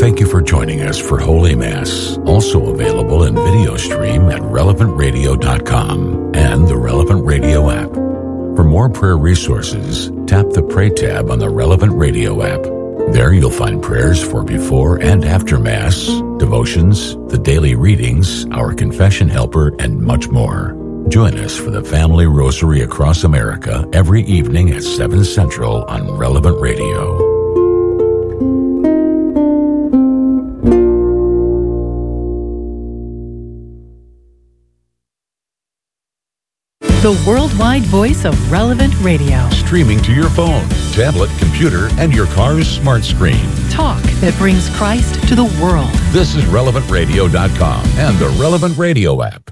Thank you for joining us for Holy Mass, also available in video stream at relevantradio.com and the Relevant Radio app. For more prayer resources, tap the Pray tab on the Relevant Radio app. There you'll find prayers for before and after Mass, devotions, the daily readings, our confession helper, and much more. Join us for the Family Rosary across America every evening at 7 Central on Relevant Radio. The worldwide voice of Relevant Radio. Streaming to your phone, tablet, computer, and your car's smart screen. Talk that brings Christ to the world. This is relevantradio.com and the Relevant Radio app.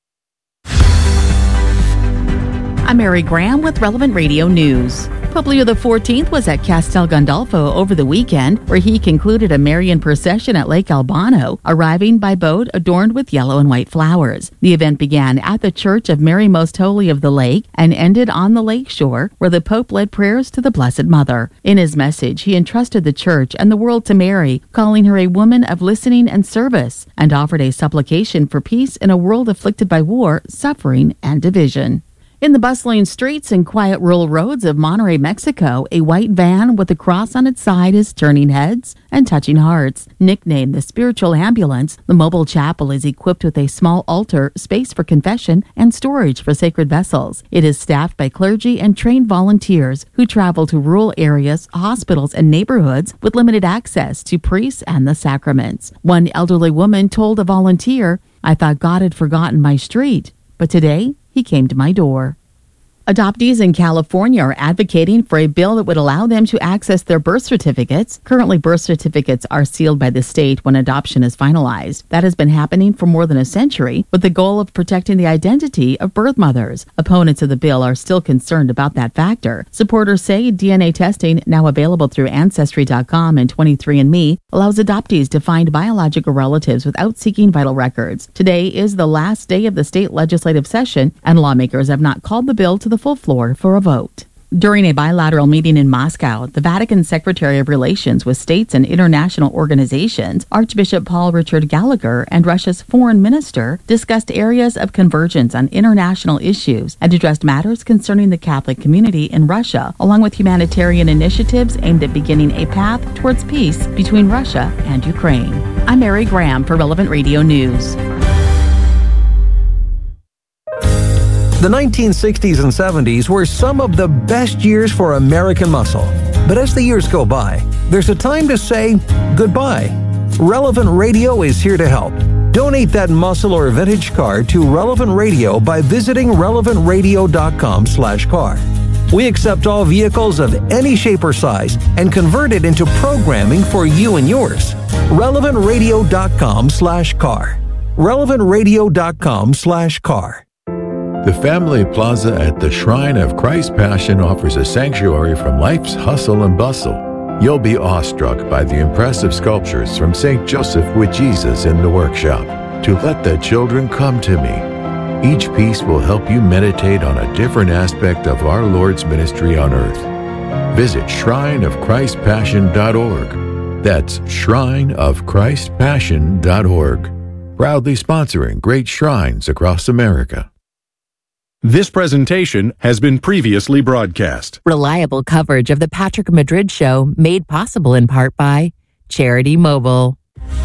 I'm Mary Graham with Relevant Radio News. Pope Leo XIV was at Castel Gandolfo over the weekend, where he concluded a Marian procession at Lake Albano, arriving by boat adorned with yellow and white flowers. The event began at the Church of Mary Most Holy of the Lake and ended on the lake shore, where the Pope led prayers to the Blessed Mother. In his message, he entrusted the Church and the world to Mary, calling her a woman of listening and service, and offered a supplication for peace in a world afflicted by war, suffering, and division. In the bustling streets and quiet rural roads of Monterrey, Mexico, a white van with a cross on its side is turning heads and touching hearts. Nicknamed the Spiritual Ambulance, the mobile chapel is equipped with a small altar, space for confession, and storage for sacred vessels. It is staffed by clergy and trained volunteers who travel to rural areas, hospitals, and neighborhoods with limited access to priests and the sacraments. One elderly woman told a volunteer, "I thought God had forgotten my street, but today he came to my door." Adoptees in California are advocating for a bill that would allow them to access their birth certificates. Currently, birth certificates are sealed by the state when adoption is finalized. That has been happening for more than a century, with the goal of protecting the identity of birth mothers. Opponents of the bill are still concerned about that factor. Supporters say DNA testing, now available through Ancestry.com and 23andMe, allows adoptees to find biological relatives without seeking vital records. Today is the last day of the state legislative session, and lawmakers have not called the bill to the full floor for a vote. During a bilateral meeting in Moscow, the Vatican Secretary of Relations with States and International Organizations, Archbishop Paul Richard Gallagher, and Russia's foreign minister discussed areas of convergence on international issues and addressed matters concerning the Catholic community in Russia, along with humanitarian initiatives aimed at beginning a path towards peace between Russia and Ukraine. I'm Mary Graham for Relevant Radio News. The 1960s and 70s were some of the best years for American muscle. But as the years go by, there's a time to say goodbye. Relevant Radio is here to help. Donate that muscle or vintage car to Relevant Radio by visiting relevantradio.com/car. We accept all vehicles of any shape or size and convert it into programming for you and yours. relevantradio.com/car. relevantradio.com/car. The Family Plaza at the Shrine of Christ Passion offers a sanctuary from life's hustle and bustle. You'll be awestruck by the impressive sculptures from St. Joseph with Jesus in the workshop. To let the children come to me. Each piece will help you meditate on a different aspect of our Lord's ministry on earth. Visit shrineofchristpassion.org. That's shrineofchristpassion.org. Proudly sponsoring great shrines across America. This presentation has been previously broadcast. Reliable coverage of the Patrick Madrid Show made possible in part by Charity Mobile.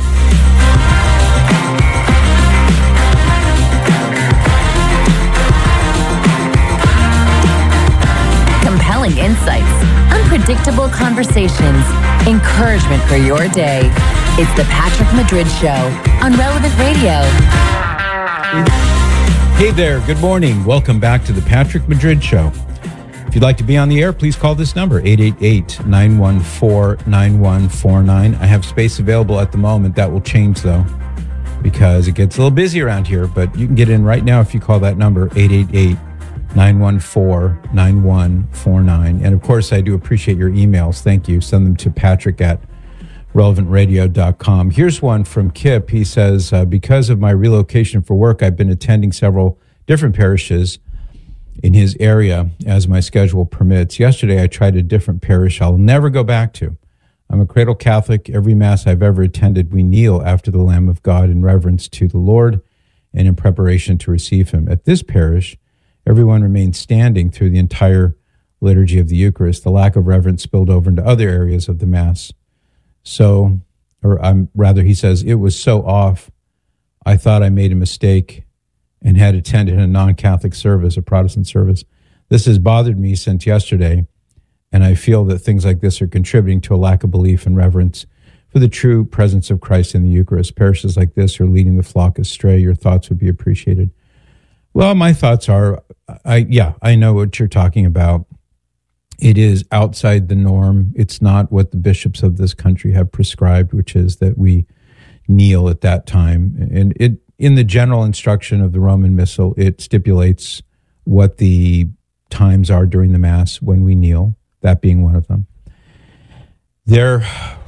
Compelling insights, unpredictable conversations, encouragement for your day. It's the Patrick Madrid Show on Relevant Radio. Hey there, good morning. Welcome back to the Patrick Madrid Show. If you'd like to be on the air, please call this number, 888-914-9149. I have space available at the moment. That will change, though, because it gets a little busy around here, but you can get in right now if you call that number, 888-914-9149. And, of course, I do appreciate your emails. Thank you. Send them to patrick@relevantradio.com. Here's one from Kip. He says, because of my relocation for work, I've been attending several different parishes in his area as my schedule permits. Yesterday, I tried a different parish I'll never go back to. I'm a cradle Catholic. Every Mass I've ever attended, we kneel after the Lamb of God in reverence to the Lord and in preparation to receive him. At this parish, everyone remains standing through the entire liturgy of the Eucharist. The lack of reverence spilled over into other areas of the Mass. So, he says, it was so off, I thought I made a mistake and had attended a non-Catholic service, a Protestant service. This has bothered me since yesterday, and I feel that things like this are contributing to a lack of belief and reverence for the true presence of Christ in the Eucharist. Parishes like this are leading the flock astray. Your thoughts would be appreciated. Well, my thoughts are, I know what you're talking about. It is outside the norm. It's not what the bishops of this country have prescribed, which is that we kneel at that time. And in the general instruction of the Roman Missal, it stipulates what the times are during the Mass when we kneel, that being one of them. There,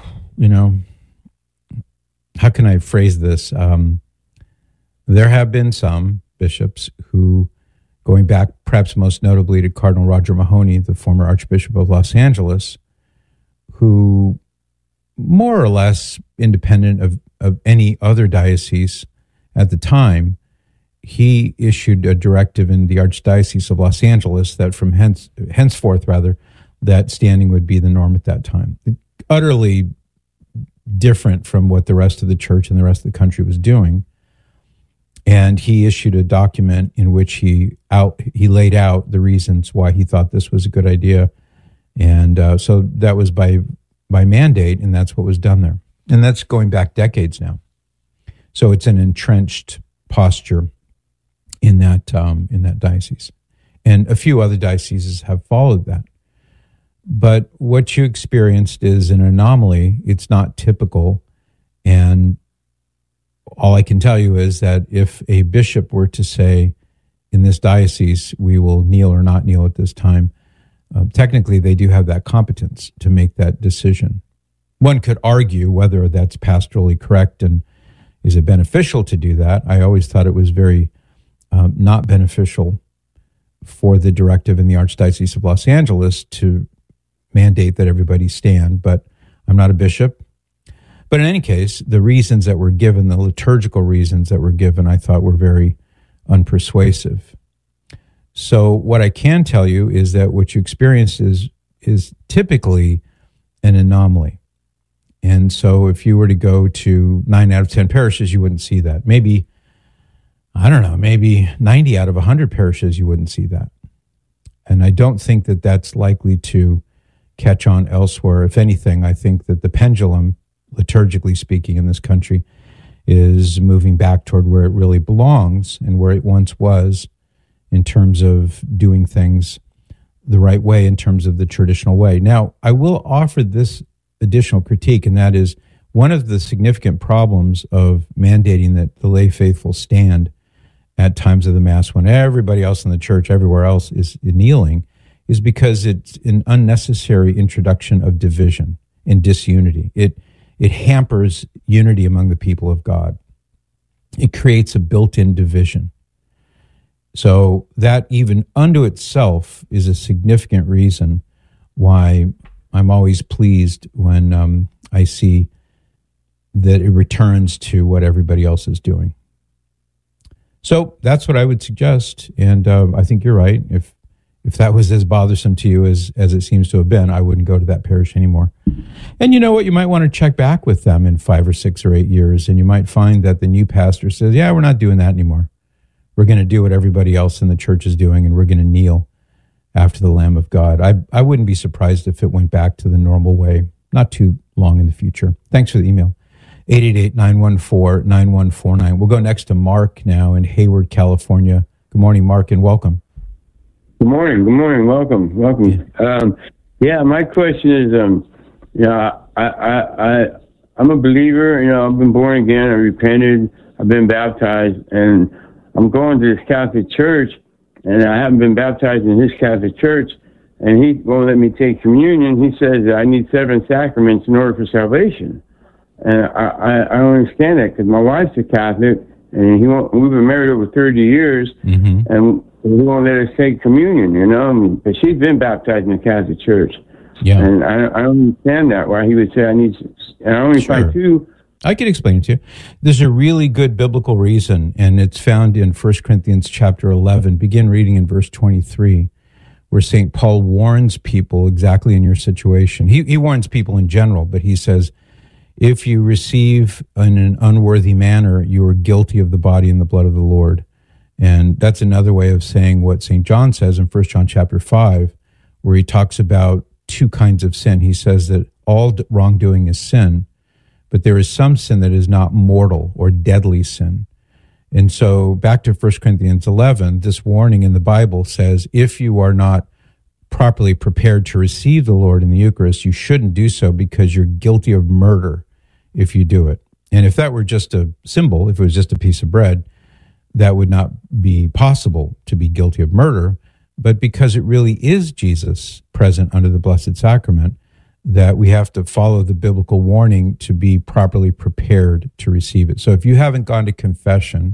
how can I phrase this? There have been some bishops who, going back perhaps most notably to Cardinal Roger Mahony, the former Archbishop of Los Angeles, who more or less independent of any other diocese at the time, he issued a directive in the Archdiocese of Los Angeles that from henceforth, that standing would be the norm at that time. Utterly different from what the rest of the church and the rest of the country was doing. And he issued a document in which he laid out the reasons why he thought this was a good idea. And so that was by mandate, and that's what was done there. And that's going back decades now. So it's an entrenched posture in that diocese. And a few other dioceses have followed that. But what you experienced is an anomaly. It's not typical. And all I can tell you is that if a bishop were to say, in this diocese, we will kneel or not kneel at this time, technically they do have that competence to make that decision. One could argue whether that's pastorally correct and is it beneficial to do that. I always thought it was very not beneficial for the directive in the Archdiocese of Los Angeles to mandate that everybody stand, but I'm not a bishop. But in any case, the reasons that were given, the liturgical reasons that were given, I thought were very unpersuasive. So what I can tell you is that what you experienced is typically an anomaly. And so if you were to go to 9 out of 10 parishes, you wouldn't see that. Maybe 90 out of 100 parishes, you wouldn't see that. And I don't think that that's likely to catch on elsewhere. If anything, I think that the pendulum, liturgically speaking, in this country is moving back toward where it really belongs and where it once was in terms of doing things the right way, in terms of the traditional way. Now, I will offer this additional critique, and that is one of the significant problems of mandating that the lay faithful stand at times of the Mass when everybody else in the church, everywhere else, is kneeling, is because it's an unnecessary introduction of division and disunity. It hampers unity among the people of God. It creates a built-in division. So that even unto itself is a significant reason why I'm always pleased when I see that it returns to what everybody else is doing. So that's what I would suggest, and I think you're right. If that was as bothersome to you as it seems to have been, I wouldn't go to that parish anymore. And you know what? You might want to check back with them in 5 or 6 or 8 years, and you might find that the new pastor says, yeah, we're not doing that anymore. We're going to do what everybody else in the church is doing, and we're going to kneel after the Lamb of God. I wouldn't be surprised if it went back to the normal way, not too long in the future. Thanks for the email. 888-914-9149. We'll go next to Mark now in Hayward, California. Good morning, Mark, and welcome. Good morning. Welcome. Yeah, my question is, I'm a believer. I've been born again. I repented. I've been baptized, and I'm going to this Catholic church, and I haven't been baptized in his Catholic church, and he won't let me take communion. He says that I need 7 sacraments in order for salvation. And I don't understand that, because my wife's a Catholic, and we've been married over 30 years, and he won't let us take communion, but she's been baptized in the Catholic Church. Yeah. And I don't understand that, why he would say I need to, and I only find two. I could explain it to you. There's a really good biblical reason, and it's found in 1 Corinthians chapter 11. Begin reading in verse 23, where St. Paul warns people exactly in your situation. He warns people in general, but he says, if you receive in an unworthy manner, you are guilty of the body and the blood of the Lord. And that's another way of saying what St. John says in 1 John chapter 5, where he talks about two kinds of sin. He says that all wrongdoing is sin, but there is some sin that is not mortal or deadly sin. And so back to 1 Corinthians 11, this warning in the Bible says, if you are not properly prepared to receive the Lord in the Eucharist, you shouldn't do so because you're guilty of murder if you do it. And if that were just a symbol, if it was just a piece of bread, that would not be possible to be guilty of murder. But because it really is Jesus present under the Blessed Sacrament, that we have to follow the biblical warning to be properly prepared to receive it. So if you haven't gone to confession,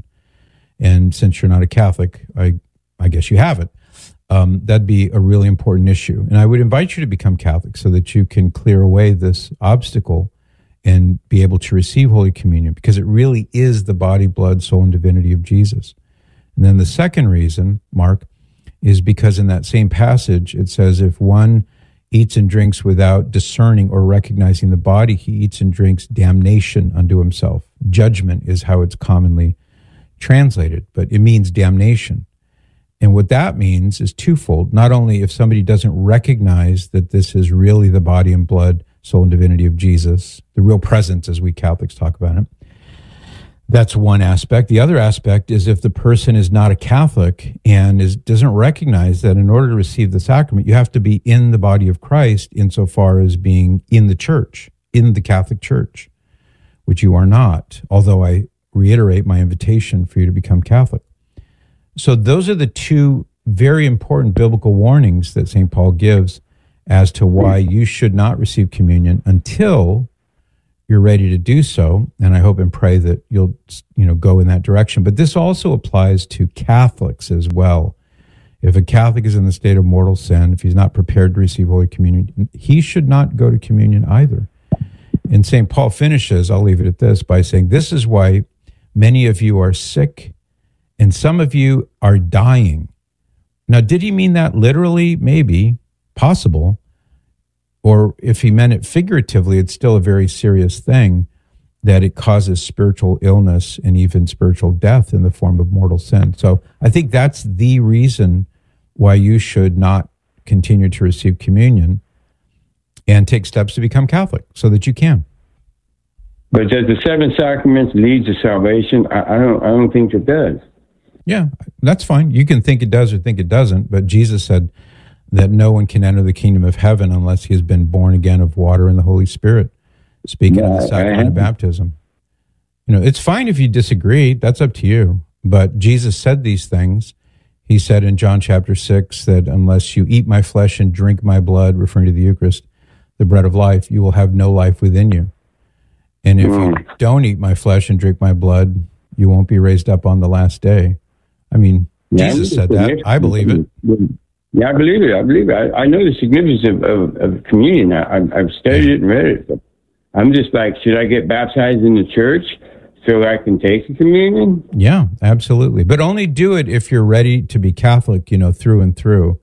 and since you're not a Catholic, I guess you haven't, that'd be a really important issue. And I would invite you to become Catholic so that you can clear away this obstacle and be able to receive Holy Communion, because it really is the body, blood, soul, and divinity of Jesus. And then the second reason, Mark, is because in that same passage, it says, if one eats and drinks without discerning or recognizing the body, he eats and drinks damnation unto himself. Judgment is how it's commonly translated, but it means damnation. And what that means is twofold. Not only if somebody doesn't recognize that this is really the body and blood, soul, and divinity of Jesus, the real presence as we Catholics talk about it, that's one aspect. The other aspect is if the person is not a Catholic and doesn't recognize that in order to receive the sacrament, you have to be in the body of Christ insofar as being in the church, in the Catholic Church, which you are not, although I reiterate my invitation for you to become Catholic. So those are the two very important biblical warnings that St. Paul gives as to why you should not receive communion until you're ready to do so, and I hope and pray that you'll go in that direction. But this also applies to Catholics as well. If a Catholic is in the state of mortal sin, if he's not prepared to receive Holy Communion, he should not go to communion either. And St. Paul finishes, I'll leave it at this, by saying, this is why many of you are sick and some of you are dying. Now, did he mean that literally? Maybe, possible. Or if he meant it figuratively, it's still a very serious thing that it causes spiritual illness and even spiritual death in the form of mortal sin. So I think that's the reason why you should not continue to receive communion and take steps to become Catholic so that you can. But does the seven sacraments lead to salvation? I don't think it does. Yeah, that's fine. You can think it does or think it doesn't, but Jesus said that no one can enter the kingdom of heaven unless he has been born again of water and the Holy Spirit, speaking of the sacrament of baptism. It's fine if you disagree. That's up to you. But Jesus said these things. He said in John chapter 6 that unless you eat my flesh and drink my blood, referring to the Eucharist, the bread of life, you will have no life within you. And if you don't eat my flesh and drink my blood, you won't be raised up on the last day. I mean, Jesus said that. I believe it. Yeah, I believe it. I know the significance of communion. I've studied it and read it. But I'm just like, should I get baptized in the church so I can take the communion? Yeah, absolutely. But only do it if you're ready to be Catholic, through and through.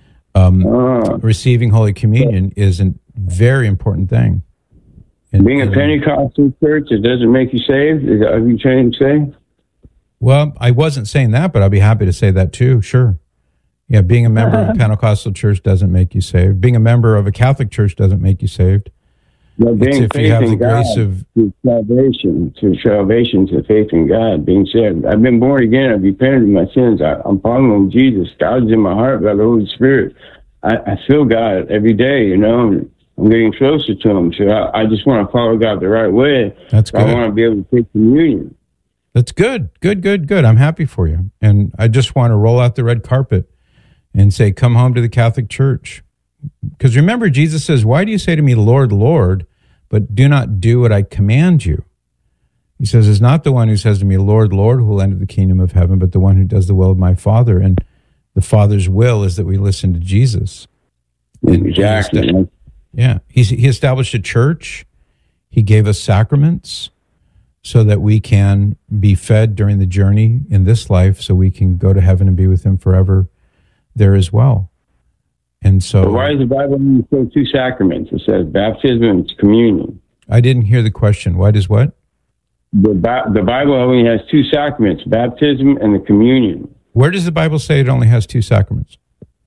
Receiving Holy Communion is a very important thing. Being a Pentecostal church, it doesn't make you saved? Is that what you're trying to say? Well, I wasn't saying that, but I'll be happy to say that too, sure. Yeah, being a member of a Pentecostal church doesn't make you saved. Being a member of a Catholic church doesn't make you saved. But being if faith you have in the grace God, of salvation, to faith in God, being saved. I've been born again. I've repented of my sins. I'm following Jesus. God's in my heart by the Holy Spirit. I feel God every day, I'm getting closer to him. So I just want to follow God the right way. That's good. I want to be able to take communion. That's good. Good. I'm happy for you. And I just want to roll out the red carpet and say, come home to the Catholic Church. Because remember, Jesus says, why do you say to me, Lord, Lord, but do not do what I command you? He says, it's not the one who says to me, Lord, Lord, who will enter the kingdom of heaven, but the one who does the will of my Father. And the Father's will is that we listen to Jesus. Exactly. Yeah. He established a church. He gave us sacraments so that we can be fed during the journey in this life, so we can go to heaven and be with him forever there as well. And so... But why does the Bible only say 2 sacraments? It says baptism and communion. I didn't hear the question. Why does what? The Bible only has 2 sacraments, baptism and the communion. Where does the Bible say it only has 2 sacraments?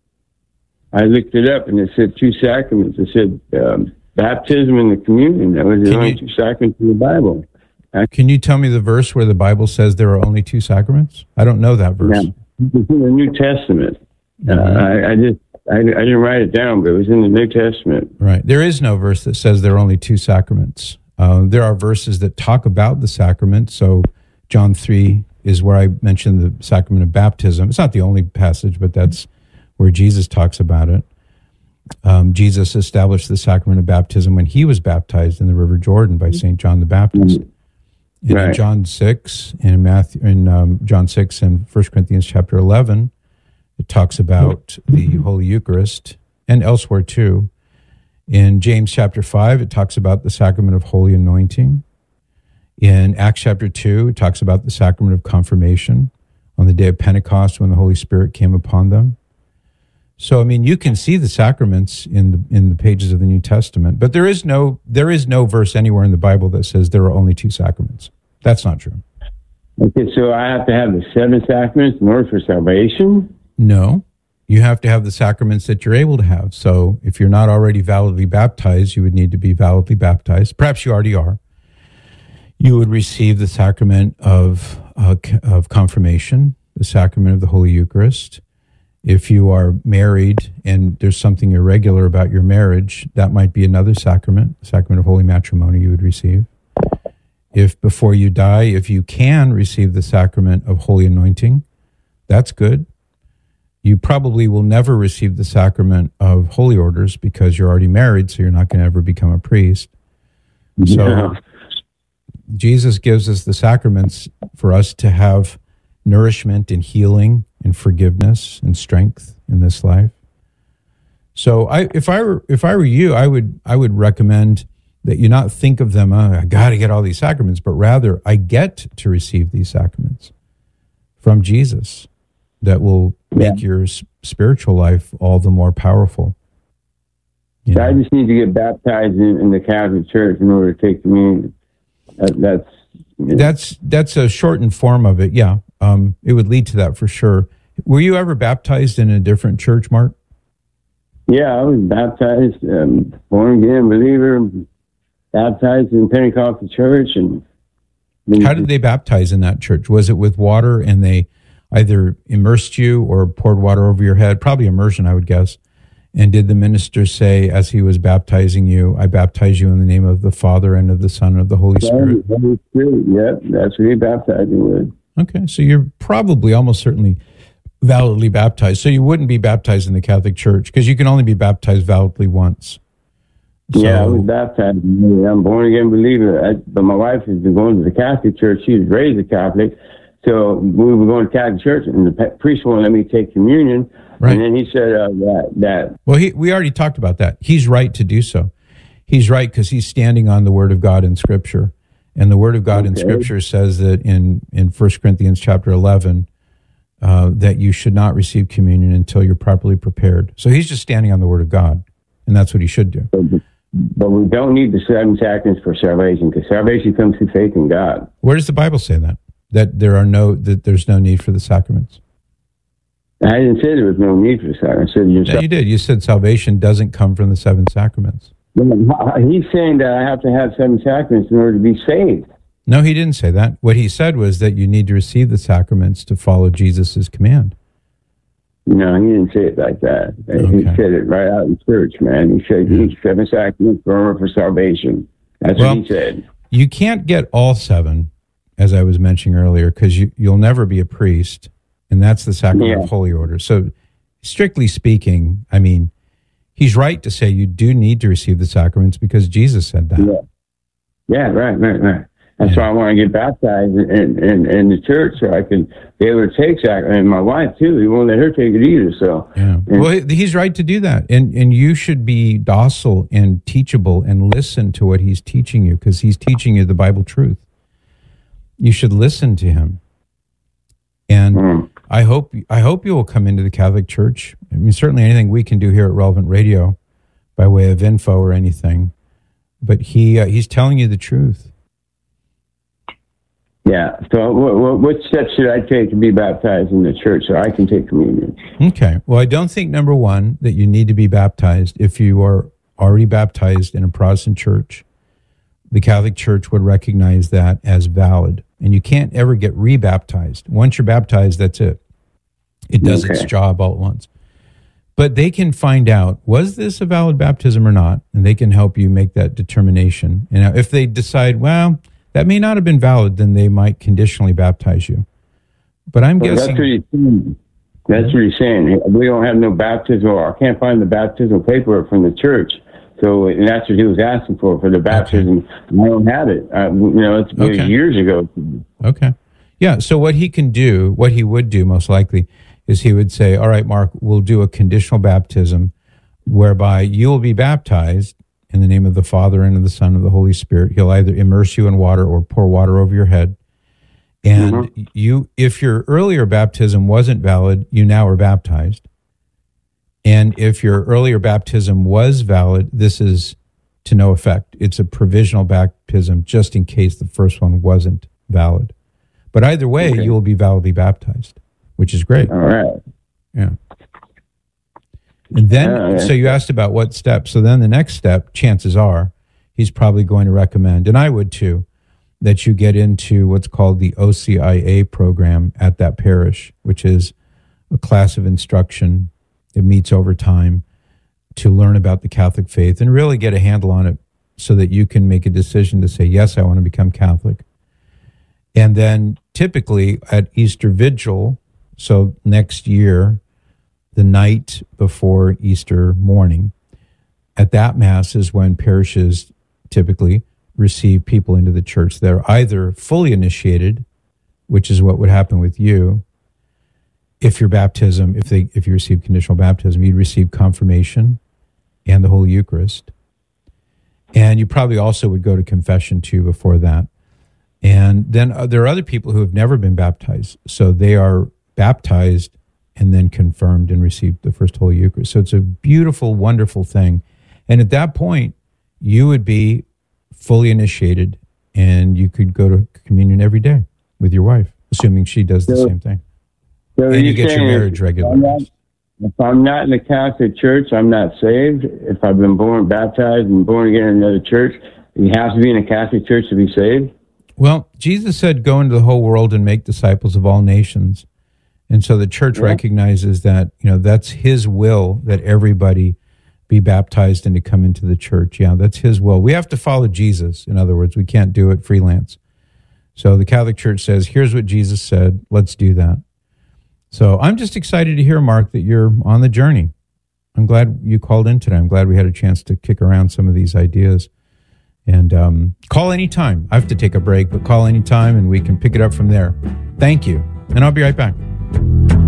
I looked it up, and it said 2 sacraments. It said baptism and the communion. That was the only 2 sacraments in the Bible. Can you tell me the verse where the Bible says there are only 2 sacraments? I don't know that verse. Yeah, it's in the New Testament. Mm-hmm. I didn't write it down, but it was in the New Testament. Right. There is no verse that says there are only 2 sacraments. There are verses that talk about the sacrament. So John 3 is where I mentioned the sacrament of baptism. It's not the only passage, but that's where Jesus talks about it. Jesus established the sacrament of baptism when he was baptized in the River Jordan by St. John the Baptist. And in John 6 and John 6 and 1 Corinthians chapter 11, it talks about the Holy Eucharist, and elsewhere too. In James chapter 5, it talks about the sacrament of holy anointing. In Acts chapter 2, it talks about the sacrament of confirmation on the day of Pentecost when the Holy Spirit came upon them. So, I mean, you can see the sacraments in the pages of the New Testament, but there is no verse anywhere in the Bible that says there are only 2 sacraments. That's not true. Okay, so I have to have the 7 sacraments in order for salvation? No, you have to have the sacraments that you're able to have. So if you're not already validly baptized, you would need to be validly baptized. Perhaps you already are. You would receive the sacrament of confirmation, the sacrament of the Holy Eucharist. If you are married and there's something irregular about your marriage, that might be another sacrament, the sacrament of holy matrimony you would receive. If before you die, if you can receive the sacrament of holy anointing, that's good. You probably will never receive the sacrament of holy orders because you're already married, so you're not going to ever become a priest. So Jesus gives us the sacraments for us to have nourishment and healing and forgiveness and strength in this life. So if I were you, I would recommend that you not think of them, I got to get all these sacraments, but rather I get to receive these sacraments from Jesus that will make your spiritual life all the more powerful. You know? I just need to get baptized in the Catholic Church in order to take communion. That's a shortened form of it, yeah. It would lead to that for sure. Were you ever baptized in a different church, Mark? Yeah, I was baptized, born again believer, baptized in Pentecostal church. And how did they baptize in that church? Was it with water and they either immersed you or poured water over your head? Probably immersion, I would guess. And did the minister say, as he was baptizing you, I baptize you in the name of the Father and of the Son and of the Holy Spirit? Holy Spirit, yep, that's what he baptized me with. Okay, so you're probably almost certainly validly baptized. So you wouldn't be baptized in the Catholic Church because you can only be baptized validly once. So, yeah, I was baptized. I'm a born-again believer. But my wife has been going to the Catholic Church. She was raised a Catholic. So we were going to Catholic Church, and the priest won't let me take communion. Right. And then he said that. Well, we already talked about that. He's right to do so. He's right because he's standing on the Word of God in Scripture. And the Word of God in Scripture says that in 1 Corinthians chapter 11, that you should not receive communion until you're properly prepared. So he's just standing on the Word of God, and that's what he should do. But we don't need the 7 sacraments for salvation, because salvation comes through faith in God. Where does the Bible say that? That there's no need for the sacraments? I didn't say there was no need for the sacraments. I said you did. You said salvation doesn't come from the 7 sacraments. He's saying that I have to have 7 sacraments in order to be saved. No, he didn't say that. What he said was that you need to receive the sacraments to follow Jesus' command. No, he didn't say it like that. Okay. He said it right out in church, man. He said, you need 7 sacraments for salvation. That's what he said. You can't get all 7, as I was mentioning earlier, because you'll never be a priest, and that's the sacrament of holy order. So strictly speaking, I mean, he's right to say you do need to receive the sacraments because Jesus said that. Yeah, right. That's why I want to get baptized in the church so I can be able to take sacrament. And my wife, too, he won't let her take it either. So, Well, he's right to do that. And you should be docile and teachable and listen to what he's teaching you, because he's teaching you the Bible truth. You should listen to him. And I hope you will come into the Catholic Church. I mean, certainly anything we can do here at Relevant Radio by way of info or anything. But he's telling you the truth. Yeah. So what steps should I take to be baptized in the church so I can take communion? Okay. Well, I don't think, number one, that you need to be baptized. If you are already baptized in a Protestant church, the Catholic Church would recognize that as valid. And you can't ever get rebaptized. Once you're baptized, that's it. It does its job all at once. But they can find out, was this a valid baptism or not? And they can help you make that determination. And if they decide, well, that may not have been valid, then they might conditionally baptize you. But I'm guessing... That's what he's saying. We don't have no baptism, or I can't find the baptismal paperwork from the church. So, and that's what he was asking for the baptism. Okay. I don't have it. It's years ago. Okay. Yeah, so what he can do, what he would do most likely, is he would say, all right, Mark, we'll do a conditional baptism whereby you will be baptized in the name of the Father, and of the Son, and of the Holy Spirit. He'll either immerse you in water or pour water over your head. And if your earlier baptism wasn't valid, you now are baptized. And if your earlier baptism was valid, this is to no effect. It's a provisional baptism just in case the first one wasn't valid. But either way, you will be validly baptized, which is great. All right. Yeah. And then, so you asked about what steps. So then the next step, chances are, he's probably going to recommend, and I would too, that you get into what's called the OCIA program at that parish, which is a class of instruction that meets over time to learn about the Catholic faith and really get a handle on it so that you can make a decision to say, yes, I want to become Catholic. And then typically at Easter Vigil, so next year, the night before Easter morning, at that Mass is when parishes typically receive people into the church that are either fully initiated, which is what would happen with you. If your baptism, if you receive conditional baptism, you'd receive confirmation and the Holy Eucharist. And you probably also would go to confession too before that. And then there are other people who have never been baptized. So they are baptized and then confirmed and received the first Holy Eucharist. So it's a beautiful, wonderful thing. And at that point, you would be fully initiated and you could go to communion every day with your wife, assuming she does the same thing. So and you get your marriage regularized. If I'm not in the Catholic Church, I'm not saved. If I've been baptized and born again in another church, you have to be in a Catholic Church to be saved? Well, Jesus said, go into the whole world and make disciples of all nations. And so the church recognizes that, that's his will that everybody be baptized and to come into the church. Yeah, that's his will. We have to follow Jesus. In other words, we can't do it freelance. So the Catholic Church says, here's what Jesus said. Let's do that. So I'm just excited to hear, Mark, that you're on the journey. I'm glad you called in today. I'm glad we had a chance to kick around some of these ideas. And call anytime. I have to take a break, but call anytime and we can pick it up from there. Thank you. And I'll be right back.